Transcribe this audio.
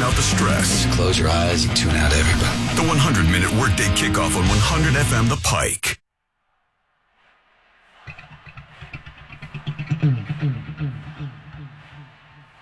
out the stress. Just close your eyes and tune out everybody. The 100-minute workday kickoff on 100 FM The Pike.